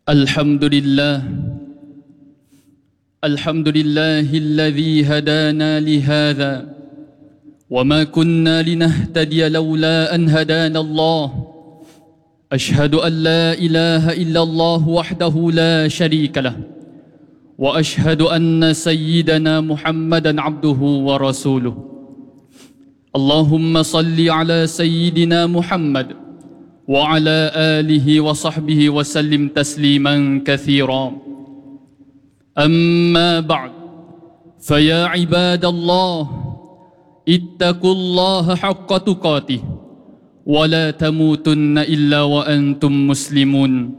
Alhamdulillah Alhamdulillahilladzi hadana lihadza wa ma kunna linahtadiya laula an hadana Allah. Ashhadu an la ilaha illallah wahdahu la sharika lah wa ashhadu anna sayyidana Muhammadan abduhu wa rasuluh. Allahumma salli ala sayyidina Muhammad wa ala alihi wa sahbihi wa sallim tasliman katsira. Amma ba'd, faya ibadallah, ittaqullaha haqqa tuqatih wa la tamutunna illa wa antum muslimun.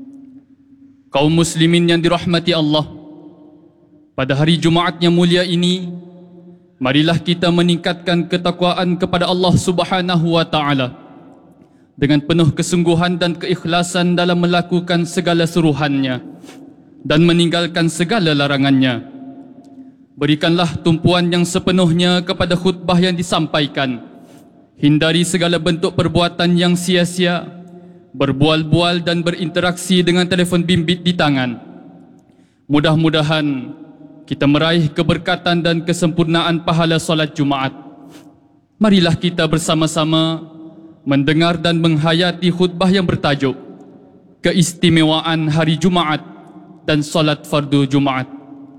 Kaum muslimin yang dirahmati Allah, pada hari Jumaat yang mulia ini, marilah kita meningkatkan ketakwaan kepada Allah Subhanahu wa taala dengan penuh kesungguhan dan keikhlasan dalam melakukan segala suruhannya dan meninggalkan segala larangannya. Berikanlah tumpuan yang sepenuhnya kepada khutbah yang disampaikan. Hindari segala bentuk perbuatan yang sia-sia, berbual-bual dan berinteraksi dengan telefon bimbit di tangan. Mudah-mudahan kita meraih keberkatan dan kesempurnaan pahala solat Jumaat. Marilah kita bersama-sama mendengar dan menghayati khutbah yang bertajuk Keistimewaan Hari Jumaat dan Solat Fardu Jumaat.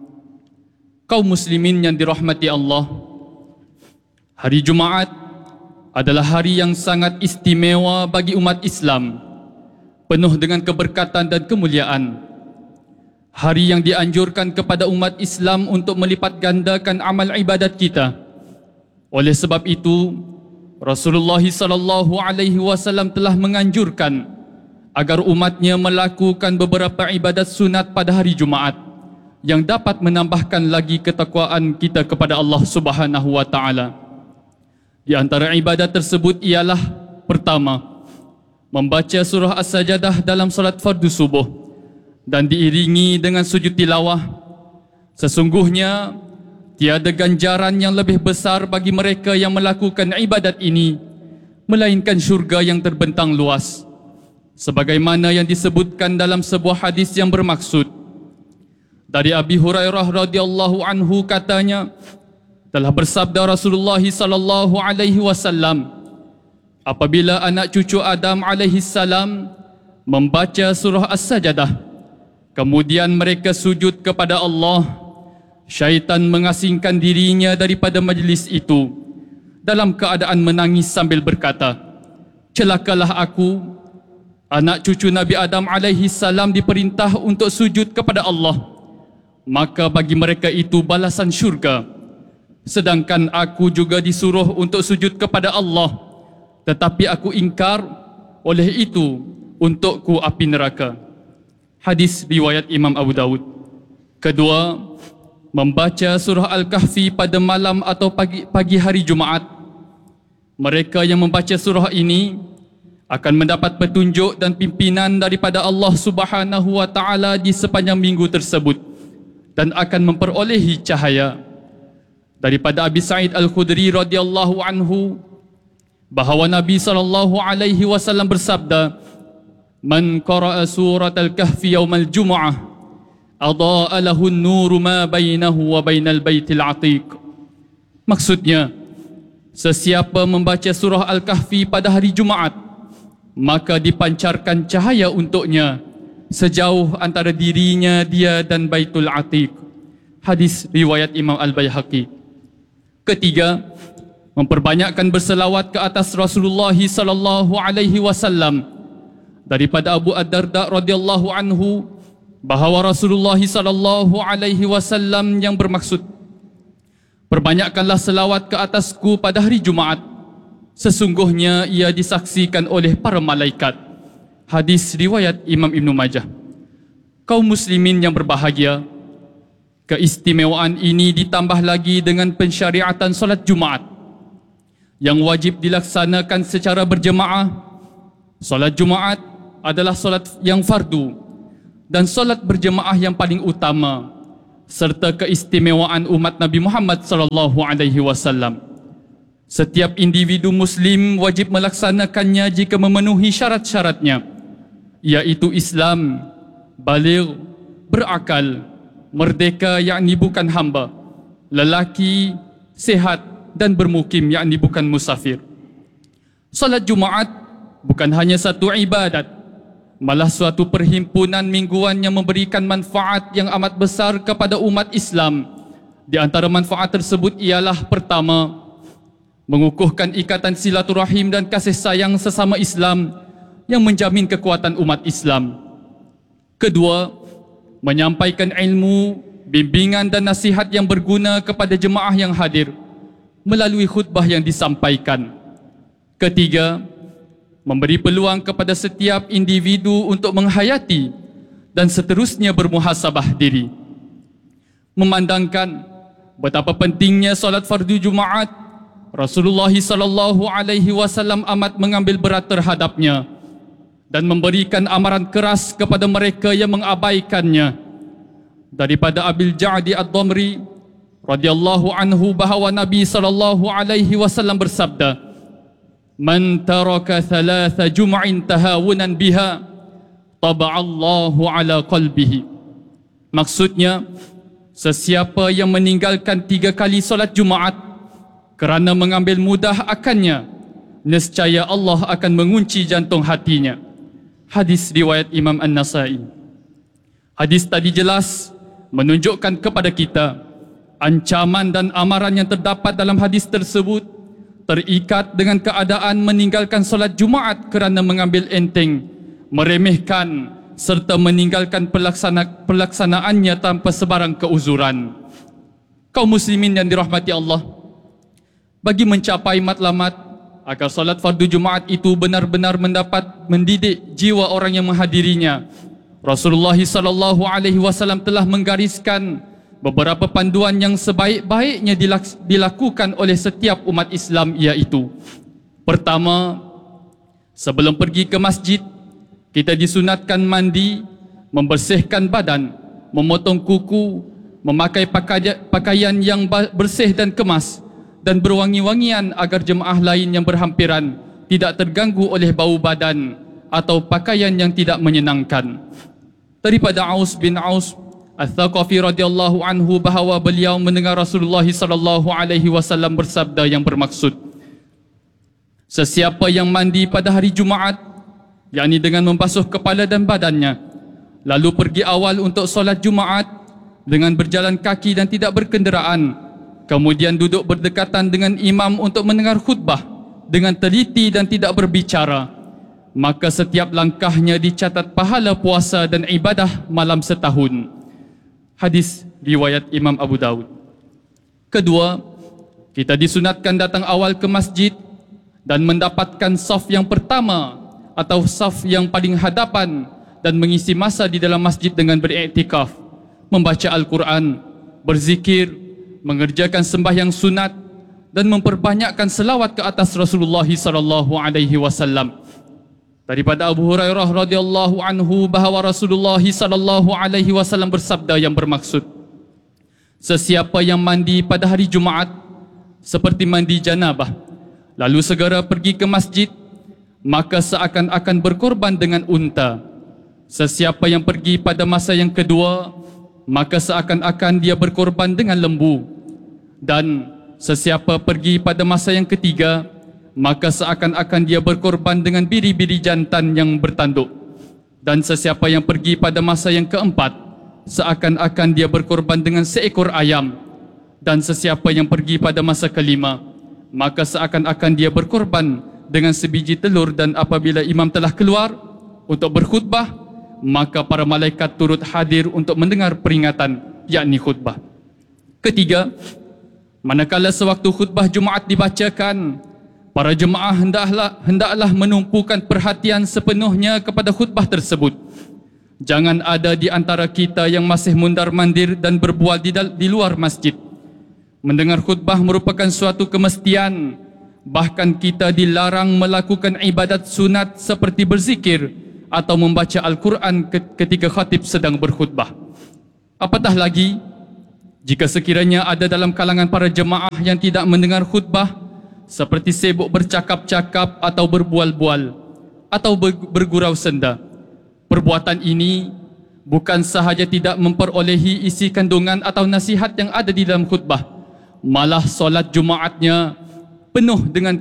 Kaum muslimin yang dirahmati Allah, hari Jumaat adalah hari yang sangat istimewa bagi umat Islam, penuh dengan keberkatan dan kemuliaan. Hari yang dianjurkan kepada umat Islam untuk melipat gandakan amal ibadat kita. Oleh sebab itu, Rasulullah SAW telah menganjurkan agar umatnya melakukan beberapa ibadat sunat pada hari Jumaat yang dapat menambahkan lagi ketakwaan kita kepada Allah Subhanahu wa taala. Di antara ibadat tersebut ialah pertama, membaca surah As-Sajadah dalam salat fardu subuh dan diiringi dengan sujud tilawah. Sesungguhnya tiada ganjaran yang lebih besar bagi mereka yang melakukan ibadat ini melainkan syurga yang terbentang luas, sebagaimana yang disebutkan dalam sebuah hadis yang bermaksud. Dari Abi Hurairah radhiyallahu anhu katanya, telah bersabda Rasulullah sallallahu alaihi wasallam, apabila anak cucu Adam alaihi salam membaca surah As-Sajadah, kemudian mereka sujud kepada Allah, syaitan mengasingkan dirinya daripada majlis itu dalam keadaan menangis sambil berkata, celakalah aku. Anak cucu Nabi Adam alaihi salam diperintah untuk sujud kepada Allah, maka bagi mereka itu balasan syurga, sedangkan aku juga disuruh untuk sujud kepada Allah, tetapi aku ingkar, oleh itu untukku api neraka. Hadis riwayat Imam Abu Dawud. Kedua, membaca surah Al-Kahfi pada malam atau pagi hari Jumaat. Mereka yang membaca surah ini akan mendapat petunjuk dan pimpinan daripada Allah Subhanahu wa taala di sepanjang minggu tersebut dan akan memperolehi cahaya. Daripada Abi Sa'id Al-Khudri radhiyallahu anhu bahawa Nabi sallallahu alaihi wasallam bersabda, "Man qara'a surat Al-Kahfi yaumal Jumu'ah adha'a lahu an-nuru ma bainahu wa bainal baitil atiq." Maksudnya, sesiapa membaca surah Al-Kahfi pada hari Jumaat, maka dipancarkan cahaya untuknya sejauh antara dirinya dia dan Baitul Atiq. Hadis riwayat Imam Al-Baihaqi. Ketiga, memperbanyakkan berselawat ke atas Rasulullah sallallahu alaihi wasallam. Daripada Abu Ad-Darda radhiyallahu anhu bahawa Rasulullah sallallahu alaihi wasallam yang bermaksud, perbanyakkanlah selawat ke atasku pada hari Jumaat, sesungguhnya ia disaksikan oleh para malaikat. Hadis riwayat Imam Ibn Majah. Kaum muslimin yang berbahagia, keistimewaan ini ditambah lagi dengan pensyariatan solat Jumaat yang wajib dilaksanakan secara berjemaah. Solat Jumaat adalah solat yang fardu dan solat berjemaah yang paling utama, serta keistimewaan umat Nabi Muhammad sallallahu alaihi wasallam. Setiap individu muslim wajib melaksanakannya jika memenuhi syarat-syaratnya, iaitu Islam, baligh, berakal, merdeka yakni bukan hamba, lelaki, sehat dan bermukim yakni bukan musafir. Salat Jumaat bukan hanya satu ibadat, malah suatu perhimpunan mingguan yang memberikan manfaat yang amat besar kepada umat Islam. Di antara manfaat tersebut ialah pertama, mengukuhkan ikatan silaturahim dan kasih sayang sesama Islam yang menjamin kekuatan umat Islam. Kedua, menyampaikan ilmu, bimbingan dan nasihat yang berguna kepada jemaah yang hadir melalui khutbah yang disampaikan. Ketiga, memberi peluang kepada setiap individu untuk menghayati dan seterusnya bermuhasabah diri. Memandangkan betapa pentingnya solat fardu Jumaat, Rasulullah SAW amat mengambil berat terhadapnya dan memberikan amaran keras kepada mereka yang mengabaikannya. Daripada Abil Ja'di Ad-Damri radhiyallahu anhu bahawa Nabi SAW bersabda, "Man taraka thalatha jum'in tahawunan biha, taba'allahu ala qalbihi." Maksudnya, sesiapa yang meninggalkan 3 kali solat Jumaat kerana mengambil mudah akannya, nescaya Allah akan mengunci jantung hatinya. Hadis riwayat Imam An-Nasai. Hadis tadi jelas menunjukkan kepada kita ancaman dan amaran yang terdapat dalam hadis tersebut terikat dengan keadaan meninggalkan solat Jumaat kerana mengambil enteng, meremehkan serta meninggalkan pelaksanaannya tanpa sebarang keuzuran. Kaum muslimin yang dirahmati Allah, bagi mencapai matlamat agar solat fardu Jumaat itu benar-benar mendapat mendidik jiwa orang yang menghadirinya, Rasulullah SAW telah menggariskan beberapa panduan yang sebaik-baiknya dilakukan oleh setiap umat Islam, iaitu: pertama, sebelum pergi ke masjid, kita disunatkan mandi, membersihkan badan, memotong kuku, memakai pakaian yang bersih dan kemas, dan berwangi-wangian agar jemaah lain yang berhampiran tidak terganggu oleh bau badan atau pakaian yang tidak menyenangkan. Daripada Aus bin Aus Al-Thaqafi radhiyallahu anhu bahawa beliau mendengar Rasulullah SAW bersabda yang bermaksud, sesiapa yang mandi pada hari Jumaat, yakni dengan membasuh kepala dan badannya, lalu pergi awal untuk solat Jumaat dengan berjalan kaki dan tidak berkenderaan, kemudian duduk berdekatan dengan imam untuk mendengar khutbah dengan teliti dan tidak berbicara, maka setiap langkahnya dicatat pahala puasa dan ibadah malam setahun. Hadis riwayat Imam Abu Daud. Kedua, kita disunatkan datang awal ke masjid dan mendapatkan saf yang pertama atau saf yang paling hadapan dan mengisi masa di dalam masjid dengan beriktikaf, membaca Al-Quran, berzikir, mengerjakan sembahyang sunat dan memperbanyakkan selawat ke atas Rasulullah SAW. Daripada Abu Hurairah radhiyallahu anhu bahawa Rasulullah SAW bersabda yang bermaksud, sesiapa yang mandi pada hari Jumaat seperti mandi janabah, lalu segera pergi ke masjid, maka seakan-akan berkorban dengan unta. Sesiapa yang pergi pada masa yang kedua, maka seakan-akan dia berkorban dengan lembu. Dan sesiapa pergi pada masa yang ketiga, maka seakan-akan dia berkorban dengan biri-biri jantan yang bertanduk. Dan sesiapa yang pergi pada masa yang keempat, seakan-akan dia berkorban dengan seekor ayam. Dan sesiapa yang pergi pada masa kelima, maka seakan-akan dia berkorban dengan sebiji telur. Dan apabila imam telah keluar untuk berkhutbah, maka para malaikat turut hadir untuk mendengar peringatan, yakni khutbah. Ketiga, manakala sewaktu khutbah Jumaat dibacakan, para jemaah hendaklah menumpukan perhatian sepenuhnya kepada khutbah tersebut. Jangan ada di antara kita yang masih mundar-mandir dan berbual di luar masjid. Mendengar khutbah merupakan suatu kemestian. Bahkan kita dilarang melakukan ibadat sunat seperti berzikir atau membaca Al-Quran ketika khatib sedang berkhutbah. Apatah lagi jika sekiranya ada dalam kalangan para jemaah yang tidak mendengar khutbah, seperti sibuk bercakap-cakap atau berbual-bual atau bergurau senda. Perbuatan ini bukan sahaja tidak memperolehi isi kandungan atau nasihat yang ada di dalam khutbah, malah solat Jumaatnya penuh dengan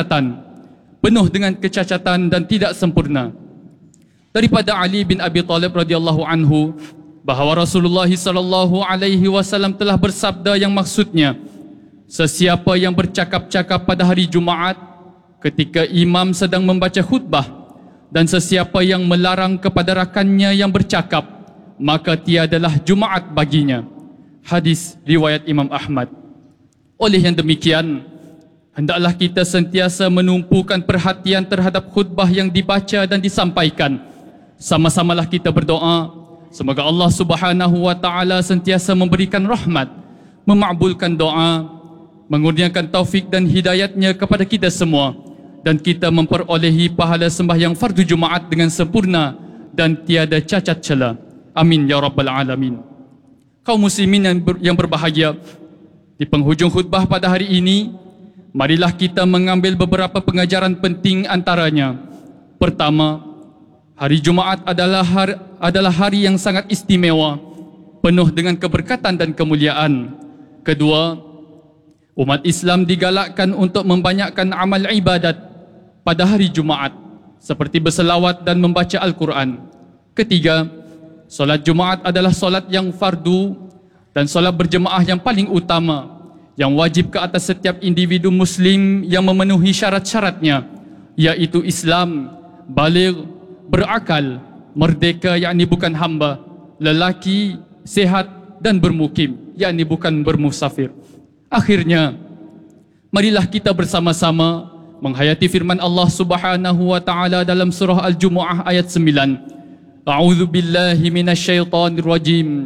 kecacatan dan tidak sempurna. Daripada Ali bin Abi Thalib radhiyallahu anhu bahawa Rasulullah sallallahu alaihi wasallam telah bersabda yang maksudnya, sesiapa yang bercakap-cakap pada hari Jumaat ketika imam sedang membaca khutbah, dan sesiapa yang melarang kepada rakannya yang bercakap, maka tiadalah Jumaat baginya. Hadis riwayat Imam Ahmad. Oleh yang demikian, hendaklah kita sentiasa menumpukan perhatian terhadap khutbah yang dibaca dan disampaikan. Sama-samalah kita berdoa, semoga Allah Subhanahu wa taala sentiasa memberikan rahmat, memakbulkan doa, mengurniakan taufik dan hidayatnya kepada kita semua, dan kita memperolehi pahala sembahyang fardu Jumaat dengan sempurna dan tiada cacat cela. Amin ya rabbal alamin. Kaum muslimin yang berbahagia, di penghujung khutbah pada hari ini, marilah kita mengambil beberapa pengajaran penting antaranya. Pertama, hari Jumaat adalah hari yang sangat istimewa, penuh dengan keberkatan dan kemuliaan. Kedua, umat Islam digalakkan untuk membanyakkan amal ibadat pada hari Jumaat, seperti berselawat dan membaca Al-Quran. Ketiga, solat Jumaat adalah solat yang fardu dan solat berjemaah yang paling utama, yang wajib ke atas setiap individu Muslim yang memenuhi syarat-syaratnya, yaitu Islam, baligh, berakal, merdeka yakni bukan hamba, lelaki, sehat dan bermukim yakni bukan bermusafir. Akhirnya, marilah kita bersama-sama menghayati firman Allah Subhanahu wa taala dalam surah Al-Jumu'ah ayat 9. A'udzu billahi minasyaitonir rajim.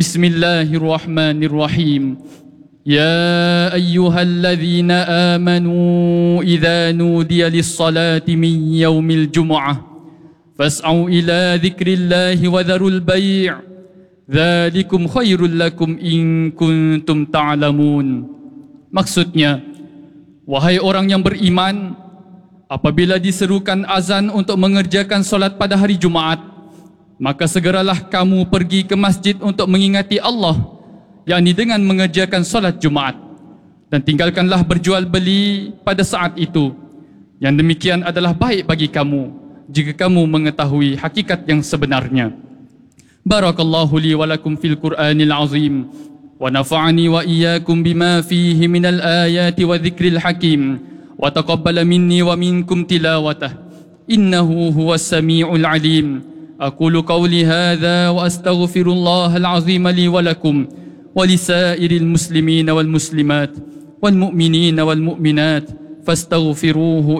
Bismillahirrahmanirrahim. Ya ayyuhalladzina amanu idza nudiya lis-salati min yaumil jumu'ah fas'au ila dzikrillahi wa dzarul bai'. Dzalikum khairul lakum in kuntum ta'lamun. Maksudnya, wahai orang yang beriman, apabila diserukan azan untuk mengerjakan solat pada hari Jumaat, maka segeralah kamu pergi ke masjid untuk mengingati Allah, yakni dengan mengerjakan solat Jumaat, dan tinggalkanlah berjual beli pada saat itu. Yang demikian adalah baik bagi kamu jika kamu mengetahui hakikat yang sebenarnya. Barakallahu li wa lakum fil Qur'anil azim wa nafa'ani wa iyyakum bima fihi minal ayati wa dzikril hakim wa taqabbala minni wa minkum tilawatah innahu huwas samiul alim. Aqulu qawli hadza wa astaghfirullahal azim li wa lakum wa lisairil muslimina wal muslimat wal mu'minina wal mu'minat fastaghfiruhu